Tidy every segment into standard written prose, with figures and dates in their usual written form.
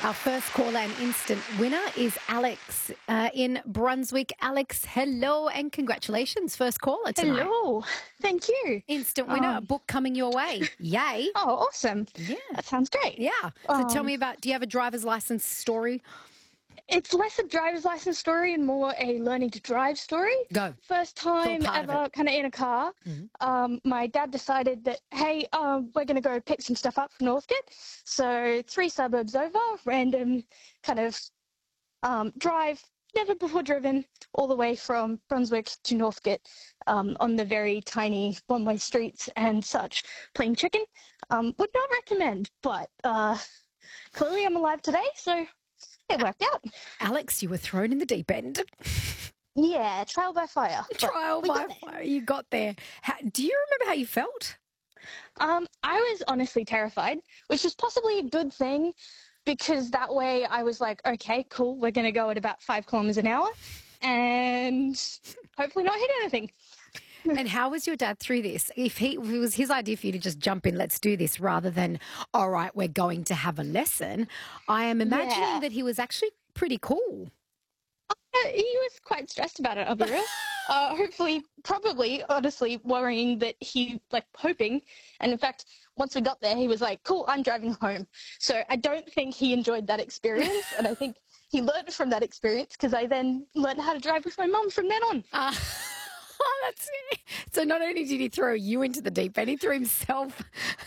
Our first caller and instant winner is Alex in Brunswick. Alex, hello and congratulations. First caller tonight. Hello. Thank you. Instant winner, a book coming your way. Yay. Oh, awesome. Yeah. That sounds great. Yeah. So tell me about, do you have a driver's license story? It's less a driver's license story and more a learning to drive story. Go. First time part of ever kind of in a car. My dad decided that, hey, we're going to go pick some stuff up from Northcote. So 3 suburbs over, random kind of drive, never before driven, all the way from Brunswick to Northcote on the very tiny one-way streets and such, playing chicken. Would not recommend, but clearly I'm alive today, so it worked out. Alex, you were thrown in the deep end. Yeah, trial by fire. Trial by fire. You got there. Do you remember how you felt? I was honestly terrified, which is possibly a good thing because that way I was like, okay, cool, we're going to go at about 5 kilometers an hour and hopefully not hit anything. And how was your dad through this? If it was his idea for you to just jump in, let's do this, rather than, all right, we're going to have a lesson, I am imagining that he was actually pretty cool. He was quite stressed about it, I'll be real. Hopefully, probably, honestly, worrying that hoping. And in fact, once we got there, he was like, cool, I'm driving home. So I don't think he enjoyed that experience. And I think he learned from that experience because I then learned how to drive with my mum from then on. That's it. So not only did he throw you into the deep end, he threw himself.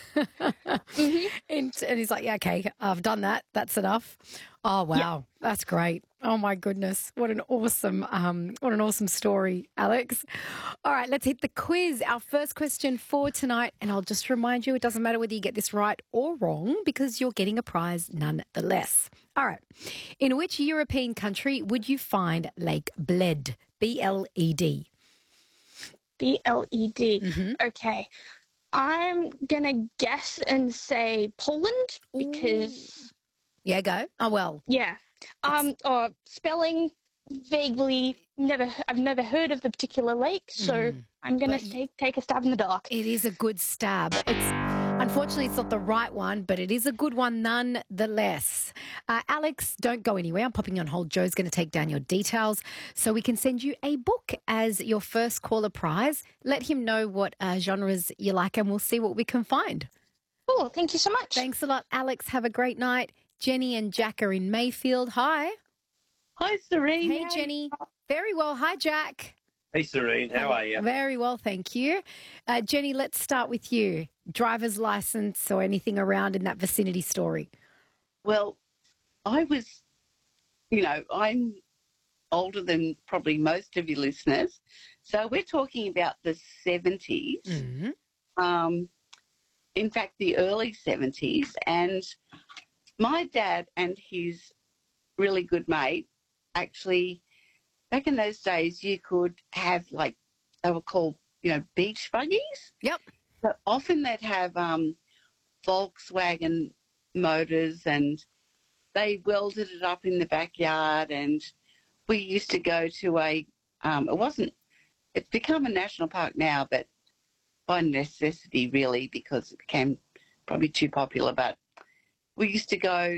And he's like, yeah, okay, I've done that. That's enough. Oh, wow. Yeah. That's great. Oh, my goodness. What an awesome story, Alex. All right, let's hit the quiz. Our first question for tonight, and I'll just remind you, it doesn't matter whether you get this right or wrong because you're getting a prize nonetheless. All right. In which European country would you find Lake Bled? B-L-E-D. B-L-E-D. Okay. I'm going to guess and say Poland because... Yeah, go. Oh, well. Yeah. Or spelling vaguely, I've never heard of the particular lake, so I'm going to take a stab in the dark. It is a good stab. Unfortunately, it's not the right one, but it is a good one nonetheless. Alex, don't go anywhere. I'm popping you on hold. Joe's going to take down your details so we can send you a book as your first caller prize. Let him know what genres you like and we'll see what we can find. Cool. Thank you so much. Thanks a lot, Alex. Have a great night. Jenny and Jack are in Mayfield. Hi. Hi, Serene. Hey, Jenny. Very well. Hi, Jack. Hey, Serene. How are you? Very well, thank you. Jenny, let's start with you. Driver's license or anything around in that vicinity story? Well, I'm older than probably most of your listeners. So we're talking about the 70s. Mm-hmm. In fact, the early 70s. And my dad and his really good mate actually, back in those days, you could have they were called, beach buggies. Yep. So often they'd have Volkswagen motors and they welded it up in the backyard and we used to go to it's become a national park now, but by necessity really because it became probably too popular, but we used to go